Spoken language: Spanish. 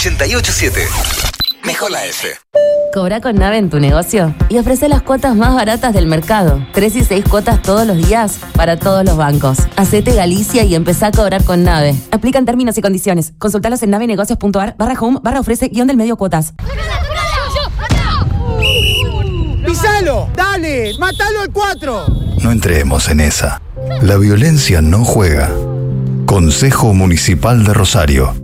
88.7. Mejor la F. Cobra con Nave en tu negocio y ofrece las cuotas más baratas del mercado. 3 y 6 cuotas todos los días para todos los bancos. Hacete Galicia y empezá a cobrar con Nave. Aplican términos y condiciones. Consultalos en navenegocios.ar/home/ofrece_cuotas. ¡Pisalo! ¡Dale! ¡Mátalo al 4! No entremos en esa. La violencia no juega. Consejo Municipal de Rosario.